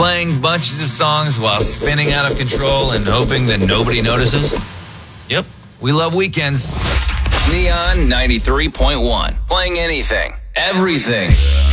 Playing bunches of songs while spinning out of control and hoping that nobody notices? Yep, we love weekends. Neon 93.1. Playing anything, everything.